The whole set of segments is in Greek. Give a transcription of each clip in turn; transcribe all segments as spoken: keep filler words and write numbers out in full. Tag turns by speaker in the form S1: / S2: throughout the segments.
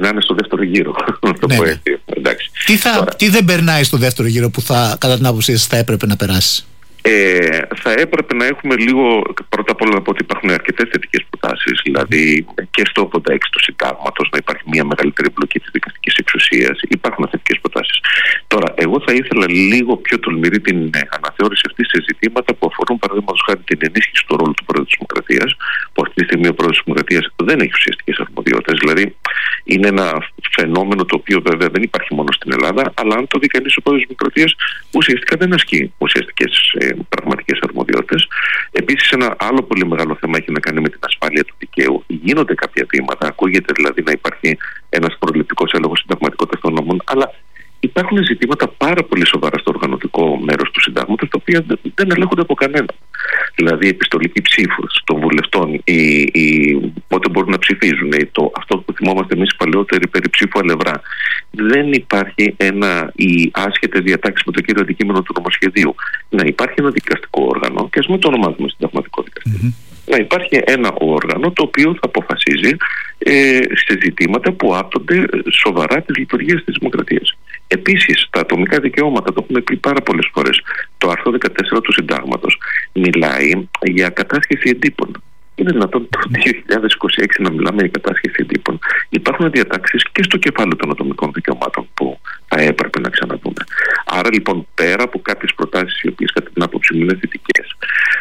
S1: περνάνε στο δεύτερο γύρο.
S2: Ναι, ναι.
S1: Εντάξει.
S2: Τι, θα, τι δεν περνάει στο δεύτερο γύρο που θα, κατά την άποψή σας, θα έπρεπε να περάσει?
S1: Ε, θα έπρεπε να έχουμε λίγο, πρώτα απ' όλα να πω ότι υπάρχουν αρκετές θετικές προτάσεις, δηλαδή και στο ογδόντα έξι του συντάγματος να υπάρχει μια μεγαλύτερη εμπλοκή της δικαστικής εξουσίας. Υπάρχουν θετικές προτάσεις. Τώρα, εγώ θα ήθελα λίγο πιο τολμηρή την αναθεώρηση αυτή σε ζητήματα που αφορούν, παραδείγματος χάρη, την ενίσχυση του ρόλου του Πρόεδρου της Δημοκρατίας, που αυτή τη στιγμή ο Πρόεδρος της Δημοκρατίας δεν έχει ουσιαστικές αρμοδιότητες. Δηλαδή, είναι ένα φαινόμενο το οποίο βέβαια δεν υπάρχει μόνο στην Ελλάδα, αλλά αν το δει κανείς, ο Πρόεδρος της Δημοκρατίας ουσιαστικά δεν ασκεί ουσιαστικές ε, πραγματικές αρμοδιότητες. Επίσης, ένα άλλο πολύ μεγάλο θέμα έχει να κάνει με την ασφάλεια του δικαίου. Γίνονται κάποια βήματα, ακούγεται δηλαδή να υπάρχει ένας προληπτικός έλεγχος συνταγματικότητας των νόμων, αλλά υπάρχουν ζητήματα πάρα πολύ σοβαρά στο οργανωτικό μέρος του συντάγματος, τα οποία δεν ελέγχονται από κανέναν. Δηλαδή, η επιστολική ψήφος των βουλευτών, η, η, πότε μπορούν να ψηφίζουν, η, το, αυτό που θυμόμαστε εμείς παλαιότεροι περί ψήφου αλευρά. Δεν υπάρχει ένα, οι άσχετες διατάξεις με το κύριο αντικείμενο του νομοσχεδίου. Να υπάρχει ένα δικαστικό όργανο, και ας μην το ονομάζουμε συνταγματικό δικαστήριο. Mm-hmm. Να υπάρχει ένα όργανο το οποίο θα αποφασίζει ε, σε ζητήματα που άπτονται σοβαρά της λειτουργίας της δημοκρατίας. Επίσης, τα ατομικά δικαιώματα, το έχουμε πει πάρα πολλές φορές. Το άρθρο δεκατέσσερα του συντάγματος μιλάει για κατάσχεση εντύπων. Είναι δυνατόν το δύο χιλιάδες είκοσι έξι να μιλάμε για κατάσχεση εντύπων? Υπάρχουν διατάξεις και στο κεφάλαιο των ατομικών δικαιωμάτων που θα έπρεπε να ξαναδούμε. Άρα λοιπόν, πέρα από κάποιες προτάσεις οι οποίες κατά την άποψή μου είναι θετικές,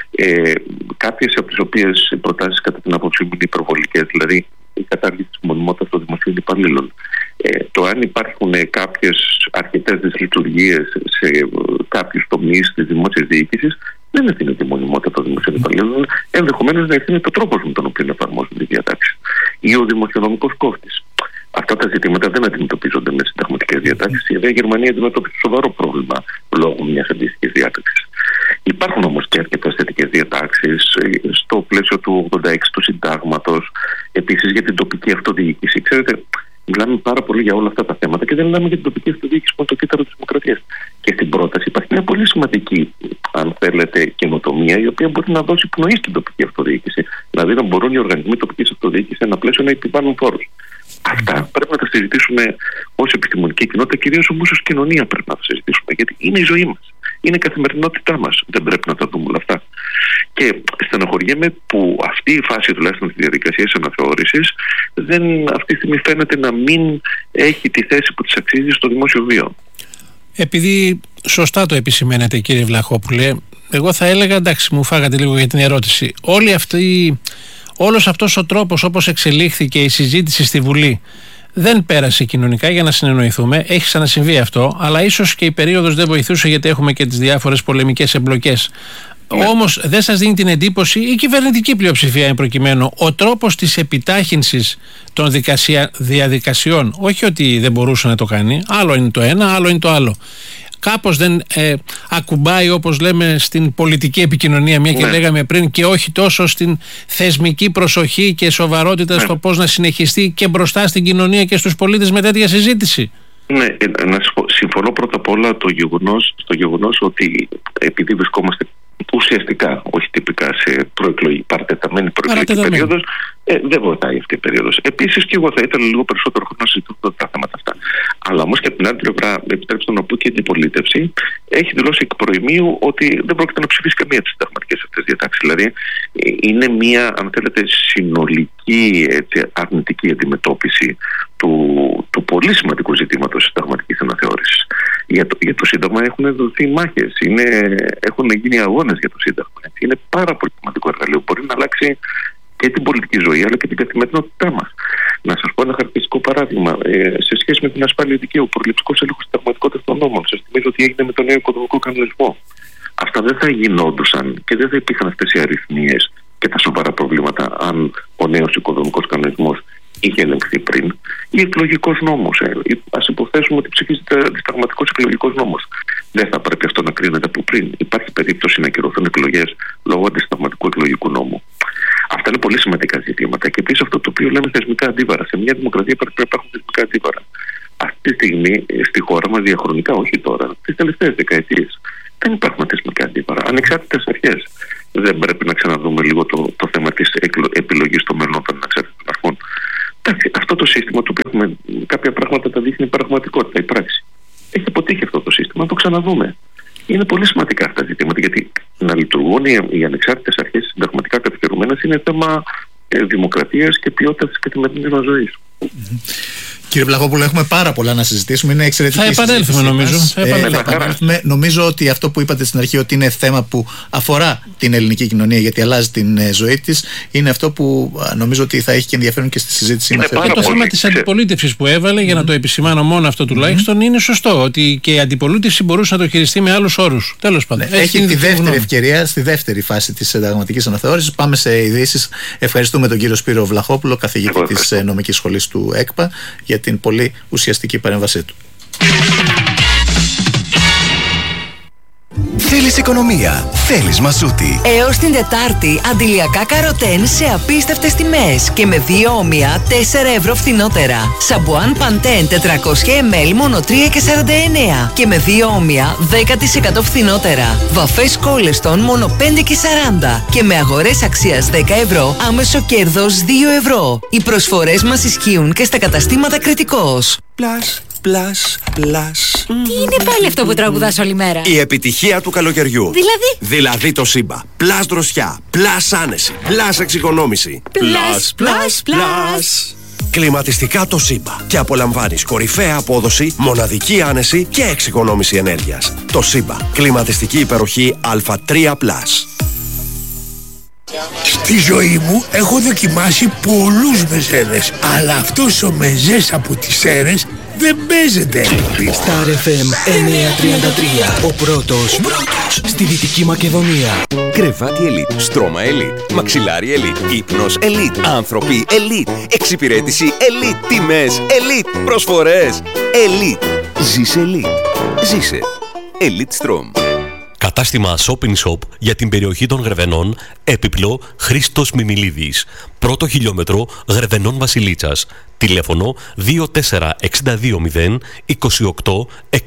S1: ε, κάποιες από τις οποίες οι προτάσεις κατά την άποψή μου είναι υπερβολικές, δηλαδή η κατάργηση της μονιμότητας των δημοσίων υπαλλήλων, ε, το αν υπάρχουν κάποιες αρκετές δυσλειτουργίες σε ε, κάποιους τομείς της δημόσιας διοίκησης, δεν ευθύνεται η μονιμότητα των δημοσίων υπαλλήλων, ενδεχομένως να ευθύνεται ο τρόπος με τον οποίο εφαρμόζονται οι διατάξεις ή ο δημοσιονομικός κόστης. Αυτά τα ζητήματα δεν αντιμετωπίζονται με συνταγματικές διατάξεις. Η Γερμανία αντιμετωπίζει σοβαρό πρόβλημα λόγω μιας αντίστοιχης διάταξης. Υπάρχουν όμως και αρκετές θετικές διατάξεις στο πλαίσιο του ογδόντα έξι του συντάγματος, επίσης για την τοπική αυτοδιοίκηση. Ξέρετε, μιλάμε πάρα πολύ για όλα αυτά τα θέματα και δεν μιλάμε για την τοπική αυτοδιοίκηση που είναι το κύτταρο της δημοκρατίας. Και στην πρόταση υπάρχει μια πολύ σημαντική, αν θέλετε, καινοτομία, η οποία μπορεί να δώσει πνοή στην τοπική αυτοδιοίκηση. Δηλαδή, να μπορούν οι οργανισμοί τοπικής αυτοδιοίκησης σε ένα πλαίσιο να επιβάλλουν φόρους. Αυτά πρέπει να τα συζητήσουμε ως επιστημονική κοινότητα, κυρίως όμως ως κοινωνία πρέπει να τα συζητήσουμε, γιατί είναι η ζωή μας. Είναι η καθημερινότητά μας. Δεν πρέπει να τα δούμε όλα αυτά. Και στενοχωριέμαι που αυτή η φάση, τουλάχιστον της διαδικασίας αναθεώρησης, δεν, αυτή τη στιγμή φαίνεται να μην έχει τη θέση που της αξίζει στο δημόσιο βίο.
S3: Επειδή σωστά το επισημαίνετε, κύριε Βλαχόπουλε, εγώ θα έλεγα, εντάξει, μου φάγατε λίγο για την ερώτηση. Όλη αυτή, όλος αυτός ο τρόπος όπως εξελίχθηκε η συζήτηση στη Βουλή δεν πέρασε κοινωνικά, για να συνεννοηθούμε. Έχει ξανασυμβεί αυτό, αλλά ίσως και η περίοδος δεν βοηθούσε, γιατί έχουμε και τις διάφορες πολεμικές εμπλοκές. Ναι. Όμως δεν σας δίνει την εντύπωση, η κυβερνητική πλειοψηφία εν προκειμένου, ο τρόπος της επιτάχυνσης των δικασία, διαδικασιών, όχι ότι δεν μπορούσε να το κάνει, άλλο είναι το ένα, άλλο είναι το άλλο, κάπως δεν ε, ακουμπάει, όπως λέμε στην πολιτική επικοινωνία, μια και ναι. λέγαμε πριν, και όχι τόσο στην θεσμική προσοχή και σοβαρότητα ναι. στο πώς να συνεχιστεί και μπροστά στην κοινωνία και στους πολίτες με τέτοια συζήτηση?
S1: Ναι, να συμφωνώ πρώτα απ' όλα το γεγονός, στο γεγονός ότι επειδή βρισκόμαστε ουσιαστικά, όχι τυπικά, σε προεκλογική, παρατεταμένη προεκλογική περίοδος, ε, δεν βοηθάει αυτή η περίοδος. Επίσης, και εγώ θα ήθελα λίγο περισσότερο χρόνο να συζητήσω τα θέματα αυτά. Αλλά όμως και από την άλλη πλευρά, επιτρέψτε να πω και η αντιπολίτευση έχει δηλώσει εκ προημίου ότι δεν πρόκειται να ψηφίσει καμία από τις συνταγματικές αυτές διατάξεις. Δηλαδή, είναι μια, αν θέλετε, συνολική έτσι, αρνητική αντιμετώπιση του, του πολύ σημαντικού ζητήματος συνταγματικής αναθεώρησης. Για το, για το Σύνταγμα έχουν δοθεί μάχες, είναι, έχουν γίνει αγώνες για το Σύνταγμα. Είναι πάρα πολύ σημαντικό εργαλείο. Μπορεί να αλλάξει και την πολιτική ζωή, αλλά και την καθημερινότητά μας. Να σας πω ένα χαρακτηριστικό παράδειγμα. Ε, σε σχέση με την ασφάλεια δικαίου, ο προληπτικός έλεγχος συνταγματικότητας των νόμων. Σας θυμίζω ότι έγινε με τον νέο οικονομικό κανονισμό. Αυτά δεν θα γινόντουσαν και δεν θα υπήρχαν αυτές οι αριθμίες και τα σοβαρά προβλήματα αν ο νέος οικονομικός κανονισμός είχε ελεγχθεί πριν. Ή εκλογικός νόμος. Ε, ας υποθέσουμε ότι ψηφίζεται αντισταγματικός εκλογικός νόμος. Δεν θα πρέπει αυτό να κρίνεται από πριν. Υπάρχει περίπτωση να ακυρωθούν εκλογές λόγω αντισταγματικού εκλογικού νόμου. Αυτά είναι πολύ σημαντικά ζητήματα. Και επίσης αυτό το οποίο λέμε θεσμικά αντίβαρα. Σε μια δημοκρατία πρέπει να υπάρχουν θεσμικά αντίβαρα. Αυτή τη στιγμή στη χώρα μας διαχρονικά, όχι τώρα, τις τελευταίες δεκαετίες, δεν υπάρχουν θεσμικά αντίβαρα. Ανεξάρτητες αρχές. Δεν πρέπει να ξαναδούμε λίγο το, το θέμα της επιλογής των μελών των ανεξάρτητων αρχών. Εντάξει, αυτό αυτό το σύστημα, το οποίο έχουμε κάποια πράγματα τα δείχνει πραγματικότητα, η πράξη. Έχει αποτύχει αυτό το σύστημα, να το ξαναδούμε. Είναι πολύ σημαντικά αυτά τα ζητήματα, γιατί να λειτουργούν οι ανεξάρτητες αρχές συνταγματικά κατοχυρωμένες είναι θέμα δημοκρατίας και ποιότητας της καθημερινής μας ζωής.
S2: Mm-hmm. Κύριε Βλαχόπουλο, έχουμε πάρα πολλά να συζητήσουμε. Είναι εξαιρετική.
S3: Θα επανέλθουμε, νομίζω.
S2: Θα επανέλθουμε. Ε, θα επανέλθουμε. Νομίζω ότι αυτό που είπατε στην αρχή, ότι είναι θέμα που αφορά την ελληνική κοινωνία, γιατί αλλάζει την ε, ζωή της, είναι αυτό που α, νομίζω ότι θα έχει και ενδιαφέρον και στη συζήτησή μας.
S3: Και το θέμα της αντιπολίτευσης που έβαλε, για να το επισημάνω μόνο αυτό τουλάχιστον, mm-hmm. είναι σωστό. Ότι και η αντιπολίτευση μπορούσε να το χειριστεί με άλλους όρους. Τέλος πάντων.
S2: Ναι, έχει τη δεύτερη γνώμη. ευκαιρία στη δεύτερη φάση της συνταγματικής αναθεώρησης. Πάμε σε ειδήσεις. Ευχαριστούμε τον κύριο Σπύρο Βλαχόπουλο, καθηγητή της νομικής σχολής του ΕΚΠΑ, για την πολύ ουσιαστική παρέμβασή του.
S4: Θέλεις οικονομία, θέλεις μασούτη.
S5: Έως την Τετάρτη, αντιλιακά καροτέν σε απίστευτες τιμές και με δύο όμοια τέσσερα ευρώ φθηνότερα. Σαμπουάν Παντέν τετρακόσια μιλιλίτρα μόνο τρία και σαράντα εννέα και με δύο όμοια δέκα τοις εκατό φθηνότερα. Βαφές Κόλεστον μόνο πέντε και σαράντα και με αγορές αξίας δέκα ευρώ άμεσο κέρδος δύο ευρώ. Οι προσφορές μας ισχύουν και στα καταστήματα Κρητικός.
S4: Plus, plus, plus.
S6: Τι είναι πάλι αυτό που τραγουδάς όλη μέρα?
S4: Η επιτυχία του καλοκαιριού.
S6: Δηλαδή?
S4: Δηλαδή το Σύμπα. Plus δροσιά, plus άνεση, plus εξοικονόμηση.
S6: Plus, plus, plus.
S4: Κλιματιστικά το Σύμπα. Και απολαμβάνεις κορυφαία απόδοση, μοναδική άνεση και εξοικονόμηση ενέργειας. Το Σύμπα. Κλιματιστική υπεροχή Α τρία πλας.
S7: Στη ζωή μου έχω δοκιμάσει πολλούς μεζέδες, αλλά αυτός ο μεζές από τις Σέρρες δεν παίζεται.
S8: Star εφ εμ εννιακόσια τριάντα τρία, ο πρώτος, πρώτος στη Δυτική Μακεδονία.
S9: Κρεβάτι Ελίτ, στρώμα Ελίτ, μαξιλάρι Ελίτ, ύπνος Ελίτ, άνθρωποι Ελίτ, εξυπηρέτηση Ελίτ, τιμές Ελίτ, προσφορές Ελίτ. Ζήσε Ελίτ. Ζήσε Ελίτ Στρόμ.
S10: Κατάστημα Shop in Shop για την περιοχή των Γρεβενών, έπιπλο Χρήστος Μιμιλίδης. Πρώτο χιλιόμετρο Γρεβενών Βασιλίτσας. Τηλέφωνο δύο τέσσερα έξι δύο μηδέν είκοσι οκτώ